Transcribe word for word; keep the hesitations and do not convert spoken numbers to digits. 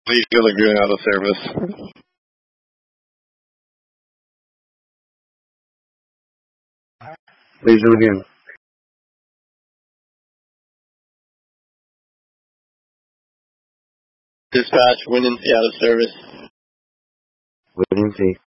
Legal Lagoon out of service. Legion Lagoon. Dispatch, Wind and Sea out of service. Wind and Sea.